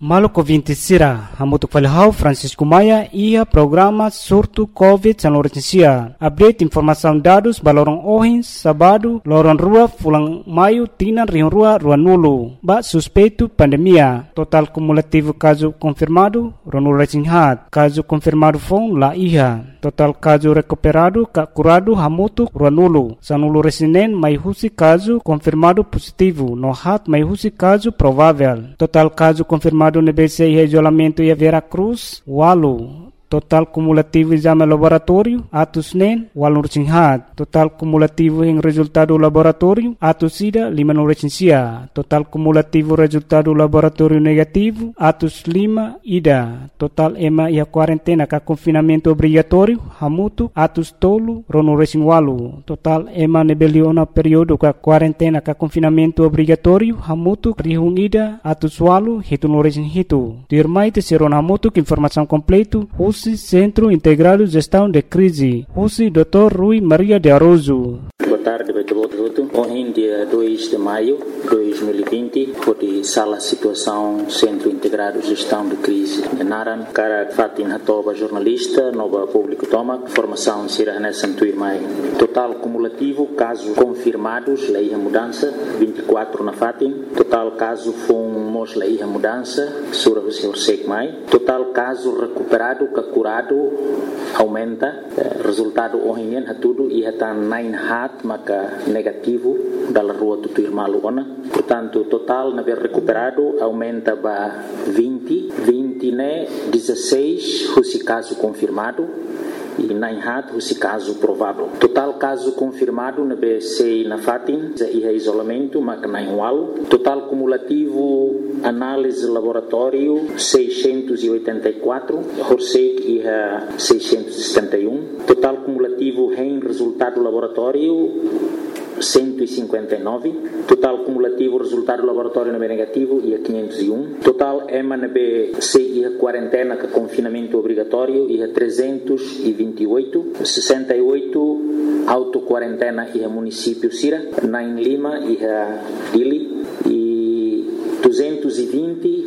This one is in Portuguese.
Maluco 20 Sira, Hamutuk Falhau, Francisco Maia, ia programa surto Covid San Lourenço. Update informação dados balorong Ohins, Sabado, Lorong Rua, Fulang Maio, Tinan, Rio Rua, Rua Nulo. Ba suspeito pandemia. Total cumulativo caso confirmado, Ronul Resinhat. Caso confirmado fong La Iha. Total caso recuperado, curado, Hamutuk, Rua Nulo. Sanulu Resinen, Maihusi caso confirmado positivo. Nohat, Maihusi caso provável. Total caso confirmado no BC e isolamento e Vera Cruz, Walu. Total cumulativo exame laboratório, atos NEN, Walu Resinhat. Total cumulativo em resultado laboratório, atos SIDA, Lima Resinsia. Total cumulativo resultado laboratório negativo, atos Lima, Ida. Total EMA e a quarentena com confinamento obrigatório, Hamutu, atos Tolu, Rono Resin Walu. Total EMA nebeliona período com quarentena com confinamento obrigatório, Hamutu, Rihung Ida, atos Walu, Hituno Resin Hitu. Dirmai terceiro Hamutu, informação completo, Centro Integrado de Gestão de Crise. Husi Dr. Rui Maria de Aroso. Boa tarde, hoje dia 2 de maio de 2020, foi sala situação Centro Integrado de Gestão de Crise de Naran, cara Fatin Hatoba, jornalista, nova público toma, formação Sira Hanessan Tuirmai. Total cumulativo, casos confirmados, lei a mudança, 24 na Fatin. Total caso fomos lei a mudança, Sura Hussein Mai. Total caso recuperado, curado, aumenta. Resultado hoje tudo e está 9 hat, maka negativo da rua do Tuirmaluona. Portanto, total na ver recuperado aumenta para 20 né 16 esse caso confirmado e 9 hat esse caso provável. Total caso confirmado na BC na Fatin e isolamento maka 9 wal. Total cumulativo análise laboratório 684, Horsek e 671. Total cumulativo em resultado laboratório 159. Total cumulativo resultado laboratório negativo e 501. Total EMA na BC e quarentena com confinamento obrigatório e 328. 68 auto-quarentena e município Sira, 9 Lima e Dili e 220